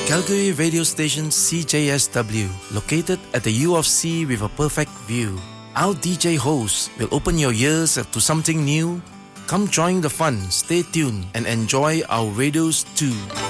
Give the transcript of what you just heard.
Calgary radio station CJSW, located at the U of C with a perfect view. Our DJ host will open your ears to something new. Come join the fun, stay tuned and enjoy our radios too.